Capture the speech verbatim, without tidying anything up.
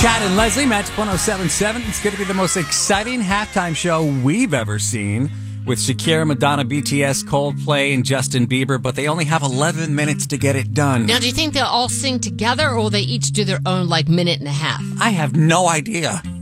Chad and Leslie, Match one oh seven point seven. It's going to be the most exciting halftime show we've ever seen with Shakira, Madonna, B T S, Coldplay, and Justin Bieber, but they only have eleven minutes to get it done. Now, do you think they'll all sing together, or will they each do their own, like, minute and a half? I have no idea.